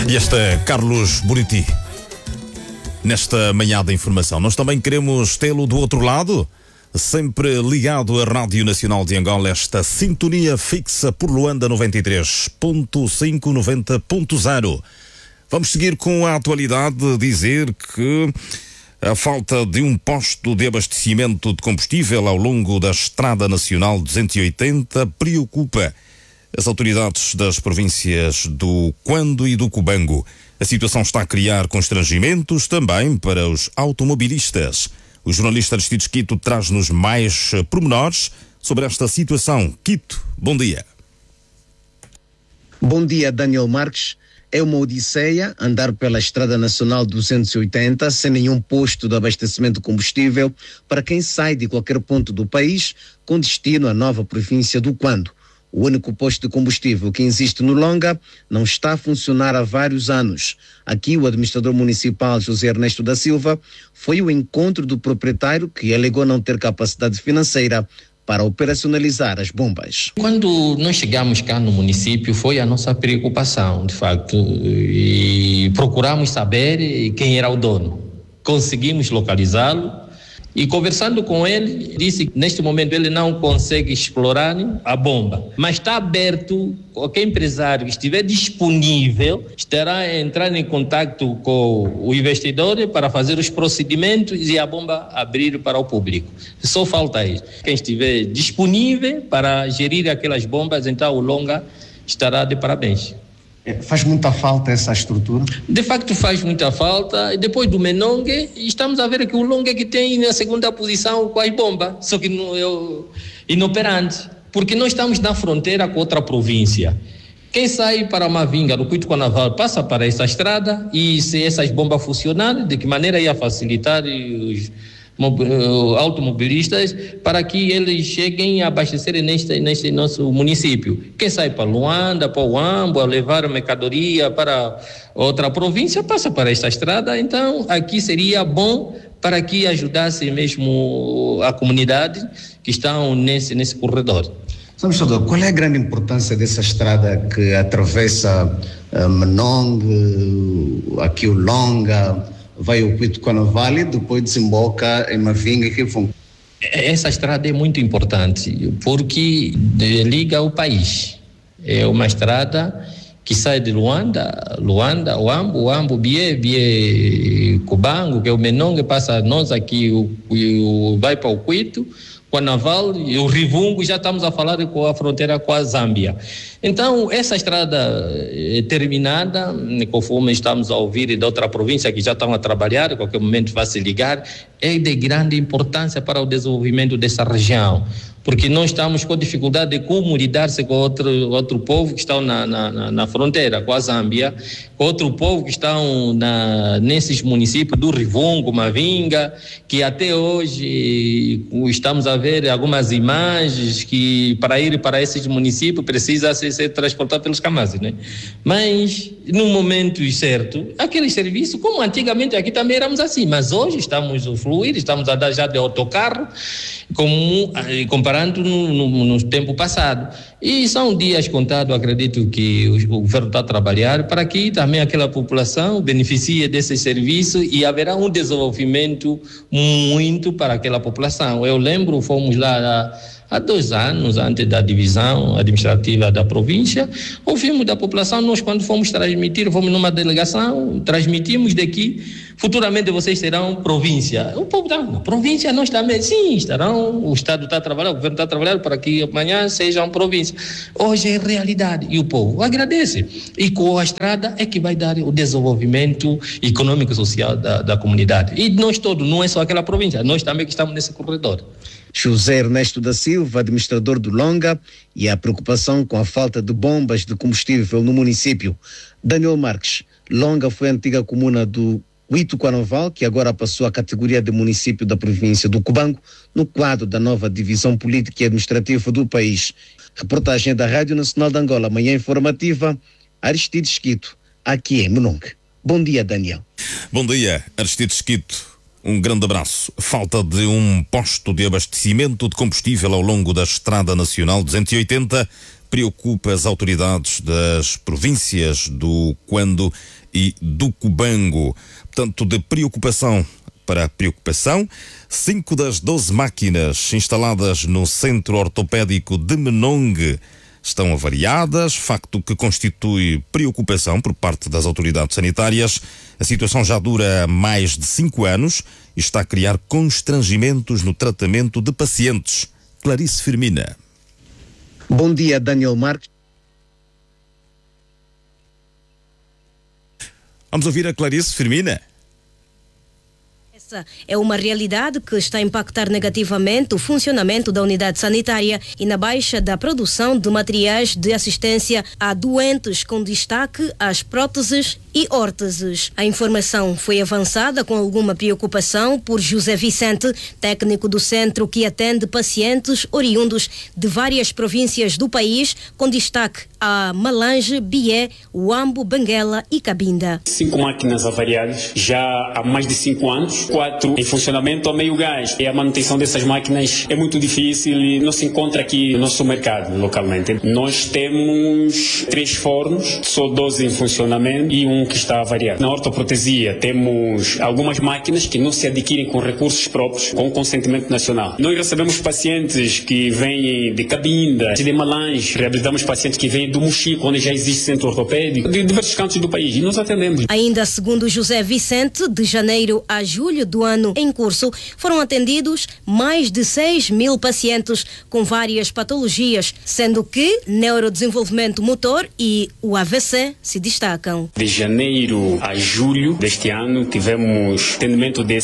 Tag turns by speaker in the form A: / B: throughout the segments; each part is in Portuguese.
A: E este é Carlos Buriti. Nesta manhã da informação, nós também queremos tê-lo do outro lado, sempre ligado à Rádio Nacional de Angola, esta sintonia fixa por Luanda 93.5, 90.0. Vamos seguir com a atualidade, dizer que a falta de um posto de abastecimento de combustível ao longo da Estrada Nacional 280 preocupa as autoridades das províncias do Quando e do Cubango. A situação está a criar constrangimentos também para os automobilistas. O jornalista Aristides Quito traz-nos mais pormenores sobre esta situação. Quito, bom dia.
B: Bom dia, Daniel Marques. É uma odisseia andar pela Estrada Nacional 280 sem nenhum posto de abastecimento de combustível para quem sai de qualquer ponto do país com destino à nova província do Quando. O único posto de combustível que existe no Longa não está a funcionar há vários anos. Aqui, o administrador municipal José Ernesto da Silva foi ao encontro do proprietário que alegou não ter capacidade financeira para operacionalizar as bombas.
C: Quando nós chegamos cá no município, foi a nossa preocupação, de facto, e procuramos saber quem era o dono. Conseguimos localizá-lo. E conversando com ele, disse que neste momento ele não consegue explorar a bomba, mas está aberto, qualquer empresário que estiver disponível estará a entrar em contato com o investidor para fazer os procedimentos e a bomba abrir para o público. Só falta isso. Quem estiver disponível para gerir aquelas bombas, então o Longa estará de parabéns.
B: Faz muita falta essa estrutura?
C: De facto faz muita falta. E depois do Menongue, estamos a ver que o Longa que tem na segunda posição com as bombas, só que inoperante, porque nós estamos na fronteira com outra província. Quem sai para Mavinga, no Cuito Carnaval, passa para essa estrada, e se essas bombas funcionarem, de que maneira ia facilitar os automobilistas para que eles cheguem a abastecerem neste nosso município. Quem sai para Luanda, para o Ambo, a levar mercadoria para outra província, passa para esta estrada. Então, aqui seria bom para que ajudasse mesmo a comunidade que estão nesse corredor.
B: Administrador, qual é a grande importância dessa estrada que atravessa Menongue, aqui o Longa, vai ao Cuito Carnaval e depois desemboca em Mavinga e Rifão?
C: Essa estrada é muito importante porque liga o país. É uma estrada que sai de Luanda, o Ambo, Bié, Cubango, que é o Menongue, passa nós aqui, vai para o Cuito, Carnaval e o Rivungo, já estamos a falar com a fronteira com a Zâmbia. Então, essa estrada terminada, conforme estamos a ouvir de outra província que já estão a trabalhar, a qualquer momento vai se ligar, é de grande importância para o desenvolvimento dessa região, porque nós estamos com dificuldade de como lidar-se com outro povo que estão na fronteira com a Zâmbia, com outro povo que estão nesses municípios do Rivungo, Mavinga, que até hoje estamos a ver algumas imagens que para ir para esses municípios precisa ser transportado pelos Camazes, né? Mas no momento certo, aquele serviço, como antigamente aqui também éramos assim, mas hoje estamos a fluir, estamos a dar já de autocarro, comparando no tempo passado. E são dias contados, acredito que o governo está a trabalhar para que também aquela população beneficie desse serviço e haverá um desenvolvimento muito para aquela população. Eu lembro, fomos lá há 2 anos, antes da divisão administrativa da província, ouvimos da população, nós quando fomos transmitir, fomos numa delegação, transmitimos daqui, futuramente vocês serão província. O povo está, província nós também, sim, estarão, o Estado está a trabalhar, o governo está a trabalhar para que amanhã sejam província. Hoje é realidade e o povo agradece. E com a estrada é que vai dar o desenvolvimento econômico e social da comunidade. E nós todos, não é só aquela província, nós também que estamos nesse corredor.
B: José Ernesto da Silva, administrador do Longa, e a preocupação com a falta de bombas de combustível no município. Daniel Marques, Longa foi a antiga comuna do Cuito Carnaval, que agora passou à categoria de município da província do Cubango, no quadro da nova divisão política e administrativa do país. Reportagem da Rádio Nacional de Angola, manhã informativa, Aristides Quito, aqui em Menongue. Bom dia, Daniel.
A: Bom dia, Aristides Quito. Um grande abraço. Falta de um posto de abastecimento de combustível ao longo da Estrada Nacional 280 preocupa as autoridades das províncias do Quando e do Cubango. Portanto, de preocupação para preocupação, 5 das 12 máquinas instaladas no Centro Ortopédico de Menongue estão avariadas, facto que constitui preocupação por parte das autoridades sanitárias. A situação já dura mais de 5 anos e está a criar constrangimentos no tratamento de pacientes. Clarice Firmina.
B: Bom dia, Daniel Marques.
A: Vamos ouvir a Clarice Firmina.
D: Essa é uma realidade que está a impactar negativamente o funcionamento da unidade sanitária e na baixa da produção de materiais de assistência a doentes, com destaque às próteses e órteses. A informação foi avançada com alguma preocupação por José Vicente, técnico do centro que atende pacientes oriundos de várias províncias do país, com destaque a Malange, Bié, Huambo, Benguela e Cabinda.
E: 5 máquinas avariadas já há mais de 5 anos, 4 em funcionamento a meio gás. E a manutenção dessas máquinas é muito difícil e não se encontra aqui no nosso mercado localmente. Nós temos 3 fornos, só 12 em funcionamento e um que está avariado. Na ortoprotesia temos algumas máquinas que não se adquirem com recursos próprios, com consentimento nacional. Nós recebemos pacientes que vêm de Cabinda, de Malange, reabilitamos pacientes que vêm do Mochico, onde já existe centro ortopédico, de diversos cantos do país, e nós atendemos.
D: Ainda segundo José Vicente, de janeiro a julho do ano em curso, foram atendidos mais de 6.000 pacientes com várias patologias, sendo que neurodesenvolvimento motor e o AVC se destacam.
E: De janeiro a julho deste ano, tivemos atendimento de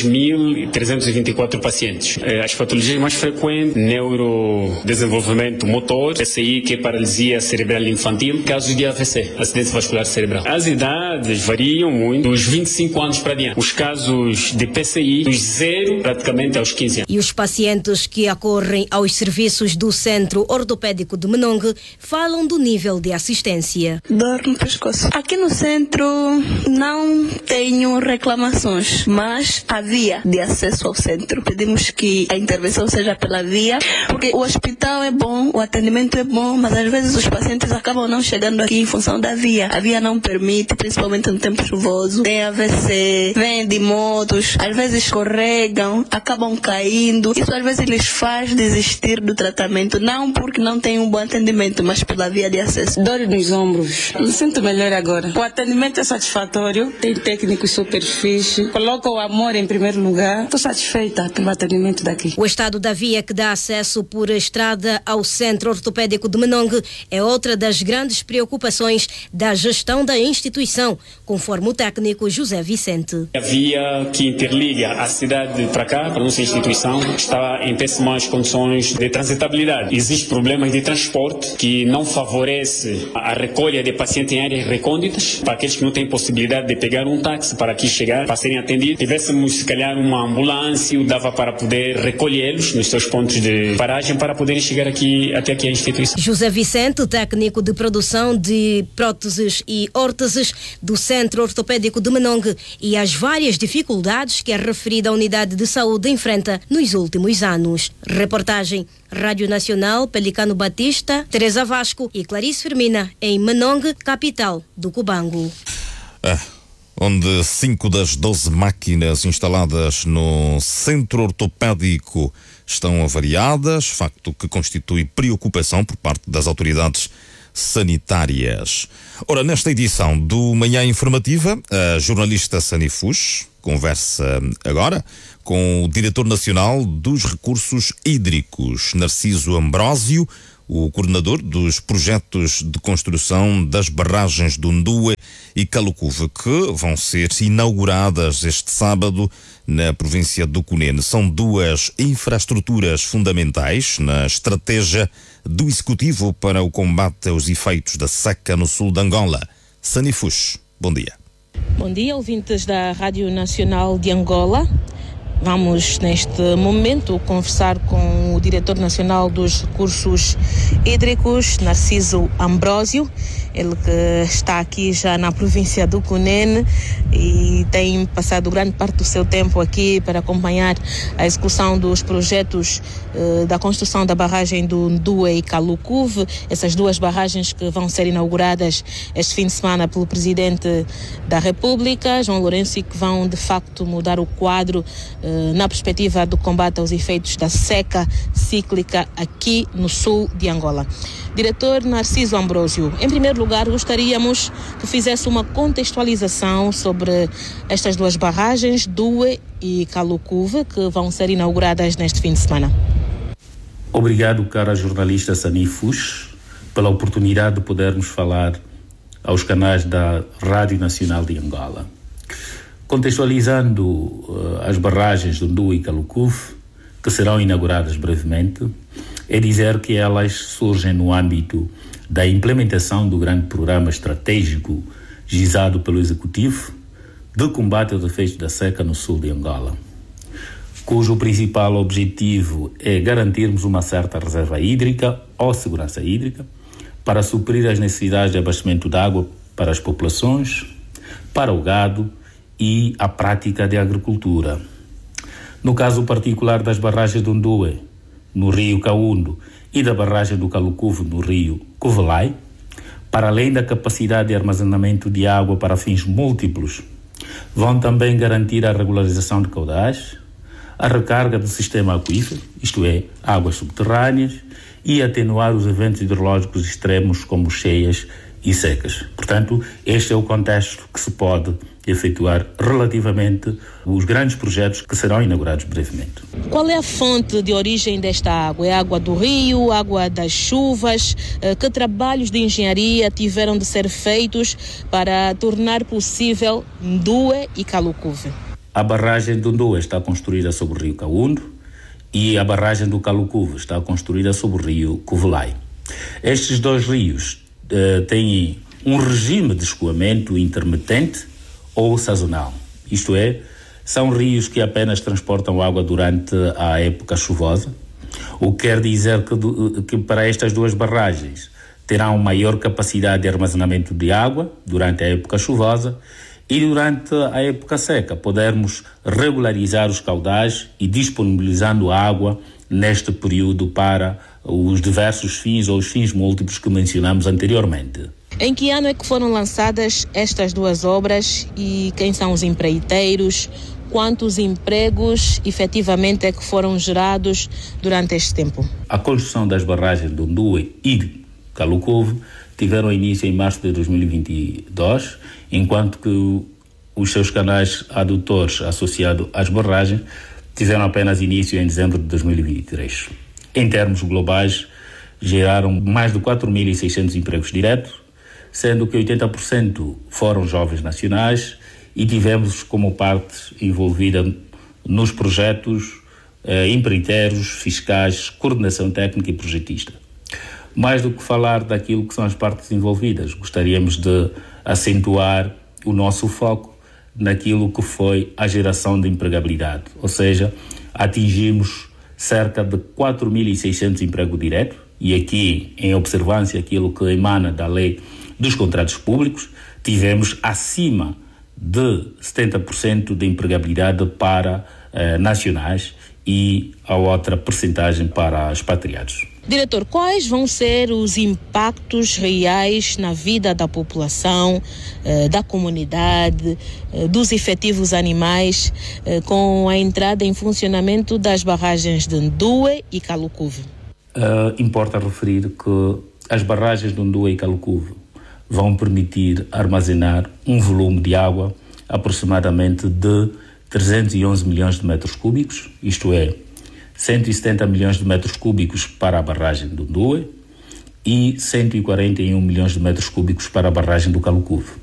E: 6.324 pacientes. As patologias mais frequentes, neurodesenvolvimento motor, PCI, que é paralisia cerebral infantil, casos de AVC, acidente vascular cerebral. As idades variam muito, dos 25 anos para diante. Os casos de PCI, dos 0 praticamente aos 15 anos.
D: E os pacientes que acorrem aos serviços do Centro Ortopédico de Menongue falam do nível de assistência.
F: Dor no pescoço. Aqui no centro não tenho reclamações, mas a via de acesso ao centro. Pedimos que a intervenção seja pela via, porque o hospital é bom, o atendimento é bom, mas às vezes os pacientes acabam não chegando aqui em função da via. A via não permite, principalmente no tempo chuvoso. Tem AVC, vêm de motos, às vezes escorregam, acabam caindo. Isso às vezes lhes faz desistir do tratamento, não porque não tem um bom atendimento, mas pela via de acesso.
G: Dor nos ombros. Me sinto melhor agora. O atendimento é satisfatório, tem técnicos super fixe, coloca o amor em primeiro lugar. Estou satisfeita pelo atendimento daqui.
D: O estado da via que dá acesso por estrada ao Centro Ortopédico de Menongue é outra das grandes preocupações da gestão da instituição, conforme o técnico José Vicente.
E: A via que interliga a cidade para cá, para a nossa instituição, está em péssimas condições de transitabilidade. Existem problemas de transporte que não favorece a recolha de pacientes em áreas recônditas, para aqueles que não têm possibilidade de pegar um táxi para aqui chegar, para serem atendidos. Tivéssemos, se calhar, uma ambulância, dava para poder recolhê-los nos seus pontos de paragem para poderem chegar aqui, até aqui à instituição.
D: José Vicente, técnico de produção de próteses e órteses do Centro Ortopédico de Menongue, e as várias dificuldades que a referida unidade de saúde enfrenta nos últimos anos. Reportagem Rádio Nacional, Pelicano Batista, Teresa Vasco e Clarice Firmina, em Menongue, capital do Cubango.
A: Onde 5 das 12 máquinas instaladas no Centro Ortopédico estão avariadas, facto que constitui preocupação por parte das autoridades sanitárias. Ora, nesta edição do Manhã Informativa, a jornalista Sani Fuchs conversa agora com o Diretor Nacional dos Recursos Hídricos, Narciso Ambrósio, o coordenador dos projetos de construção das barragens do Ndue e Calucuve, que vão ser inauguradas este sábado na província do Cunene. São 2 infraestruturas fundamentais na estratégia do Executivo para o combate aos efeitos da seca no sul de Angola. Sani Fuchs, bom dia.
H: Bom dia, ouvintes da Rádio Nacional de Angola. Vamos, neste momento, conversar com o Diretor Nacional dos Recursos Hídricos, Narciso Ambrósio, ele que está aqui já na província do Cunene e tem passado grande parte do seu tempo aqui para acompanhar a execução dos projetos da construção da barragem do Ndue e Kalukuve, essas duas barragens que vão ser inauguradas este fim de semana pelo Presidente da República, João Lourenço, e que vão de facto mudar o quadro na perspectiva do combate aos efeitos da seca cíclica aqui no sul de Angola. Diretor Narciso Ambrósio, em primeiro lugar gostaríamos que fizesse uma contextualização sobre estas duas barragens, Ndue e Kalukuve, que vão ser inauguradas neste fim de semana.
I: Obrigado, cara jornalista Sani Fuchs, pela oportunidade de podermos falar aos canais da Rádio Nacional de Angola. Contextualizando as barragens do Ndue e Kalukuve, que serão inauguradas brevemente, é dizer que elas surgem no âmbito da implementação do grande programa estratégico gizado pelo Executivo de combate aos efeitos da seca no sul de Angola, cujo principal objetivo é garantirmos uma certa reserva hídrica ou segurança hídrica para suprir as necessidades de abastecimento de água para as populações, para o gado e a prática de agricultura. No caso particular das barragens do Ndue, no rio Kaundu, e da barragem do Kalukuve, no rio Kuvelai, para além da capacidade de armazenamento de água para fins múltiplos, vão também garantir a regularização de caudais, a recarga do sistema aquífero, isto é, águas subterrâneas, e atenuar os eventos hidrológicos extremos como cheias e secas. Portanto, este é o contexto que se pode efetuar relativamente os grandes projetos que serão inaugurados brevemente.
H: Qual é a fonte de origem desta água? É água do rio, água das chuvas? Que trabalhos de engenharia tiveram de ser feitos para tornar possível Ndue e Kalukuve?
I: A barragem do Ndue está construída sobre o rio Kaundu e a barragem do Kalukuve está construída sobre o rio Kuvelai. Estes dois rios têm um regime de escoamento intermitente ou sazonal, isto é, são rios que apenas transportam água durante a época chuvosa, o que quer dizer que para estas duas barragens terão maior capacidade de armazenamento de água durante a época chuvosa e durante a época seca podermos regularizar os caudais e disponibilizando água neste período para os diversos fins ou os fins múltiplos que mencionamos anteriormente.
H: Em que ano é que foram lançadas estas duas obras e quem são os empreiteiros? Quantos empregos efetivamente é que foram gerados durante este tempo?
I: A construção das barragens do Ndue e Kalukuve tiveram início em março de 2022, enquanto que os seus canais adutores associados às barragens tiveram apenas início em dezembro de 2023. Em termos globais, geraram mais de 4.600 empregos diretos, sendo que 80% foram jovens nacionais e tivemos como parte envolvida nos projetos empreiteiros, fiscais, coordenação técnica e projetista. Mais do que falar daquilo que são as partes envolvidas, gostaríamos de acentuar o nosso foco naquilo que foi a geração de empregabilidade, ou seja, atingimos cerca de 4.600 empregos diretos, e aqui, em observância aquilo que emana da lei dos contratos públicos, tivemos acima de 70% de empregabilidade para nacionais e a outra percentagem para expatriados.
H: Diretor, quais vão ser os impactos reais na vida da população, da comunidade, dos efetivos animais com a entrada em funcionamento das barragens de Ndue e Kalukuve?
I: Importa referir que as barragens de Ndue e Kalukuve vão permitir armazenar um volume de água aproximadamente de 311 milhões de metros cúbicos, isto é, 170 milhões de metros cúbicos para a barragem do Ndue e 141 milhões de metros cúbicos para a barragem do Kalukuve.